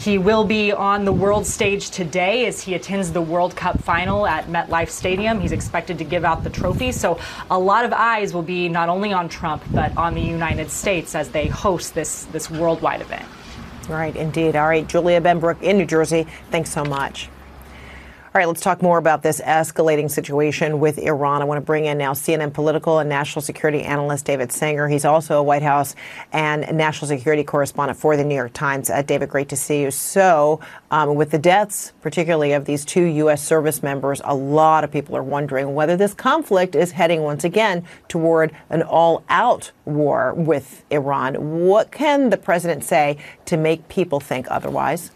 He will be on the world stage today as he attends the World Cup final at MetLife Stadium. He's expected to give out the trophy. So a lot of eyes will be not only on Trump, but on the United States as they host this worldwide event. Right, indeed. All right, Julia Benbrook in New Jersey, thanks so much. All right, let's talk more about this escalating situation with Iran. I want to bring in now CNN political and national security analyst David Sanger. He's also a White House and national security correspondent for the New York Times. David, great to see you. So with the deaths, particularly of these 2 U.S. service members, a lot of people are wondering whether this conflict is heading once again toward an all-out war with Iran. What can the president say to make people think otherwise?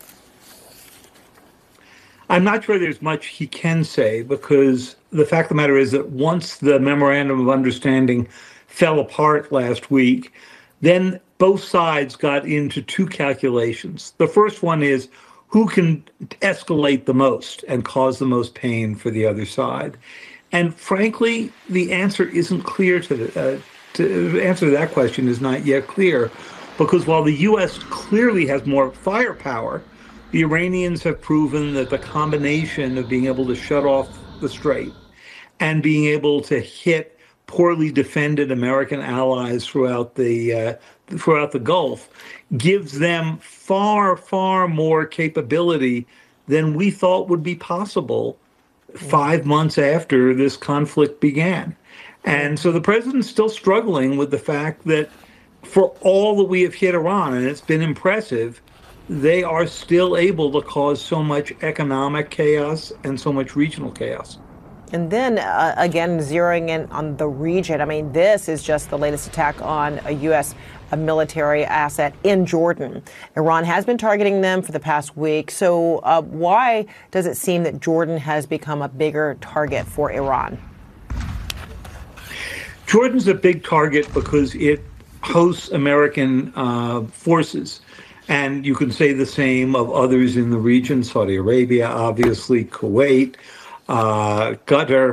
I'm not sure there's much he can say, because the fact of the matter is that once the memorandum of understanding fell apart last week, then both sides got into 2 calculations. The first one is who can escalate the most and cause the most pain for the other side. And frankly, the answer isn't clear to answer that question is not yet clear, because while the U.S. clearly has more firepower, the Iranians have proven that the combination of being able to shut off the strait and being able to hit poorly defended American allies throughout the Gulf gives them far, far more capability than we thought would be possible 5 months after this conflict began. And so the president's still struggling with the fact that for all that we have hit Iran, and it's been impressive, they are still able to cause so much economic chaos and so much regional chaos. And then, again, zeroing in on the region, I mean, this is just the latest attack on a U.S. military asset in Jordan. Iran has been targeting them for the past week. So why does it seem that Jordan has become a bigger target for Iran? Jordan's a big target because it hosts American forces. And you can say the same of others in the region, Saudi Arabia, obviously, Kuwait, Qatar.